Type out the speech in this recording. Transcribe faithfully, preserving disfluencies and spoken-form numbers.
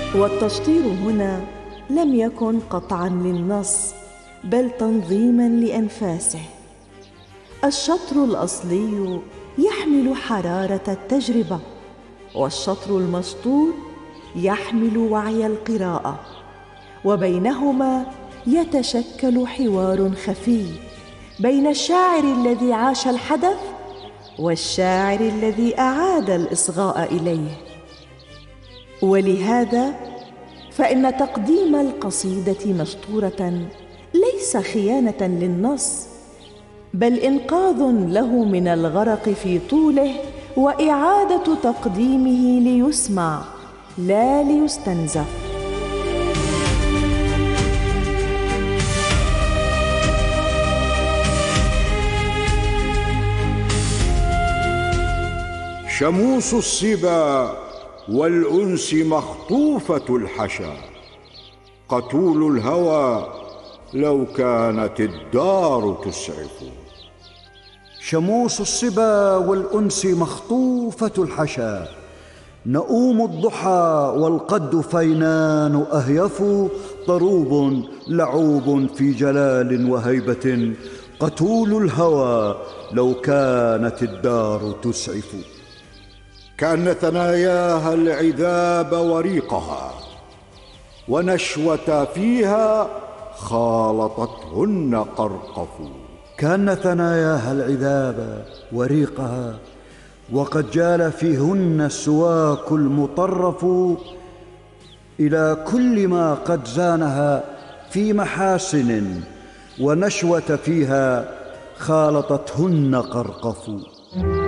والتشطير هنا لم يكن قطعاً للنص بل تنظيماً لأنفاسه. الشطر الأصلي يحمل حرارة التجربة، والشطر المشطور يحمل وعي القراءة، وبينهما يتشكل حوار خفي بين الشاعر الذي عاش الحدث والشاعر الذي أعاد الإصغاء إليه. ولهذا فإن تقديم القصيدة مسطورة ليس خيانة للنص، بل إنقاذ له من الغرق في طوله وإعادة تقديمه ليسمع لا ليستنزف. شموس الصبا والأنس مخطوفة الحشا، قتول الهوى لو كانت الدار تسعف. شموس الصبا والأنس مخطوفة الحشا، نؤوم الضحى والقد فينان أهيف، ضروب لعوب في جلال وهيبة، قتول الهوى لو كانت الدار تسعف. كأن ثناياها العذاب وريقها، ونشوة فيها خالطتهن قرقف. كأن ثناياها العذاب وريقها، وقد جال فيهن السواك المطرف، إلى كل ما قد زانها في محاسن، ونشوة فيها خالطتهن قرقف.